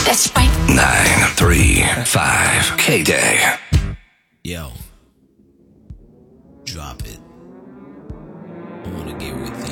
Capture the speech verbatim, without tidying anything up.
That's right. Nine, three, five, K-Day. Yo, drop it. I wanna get with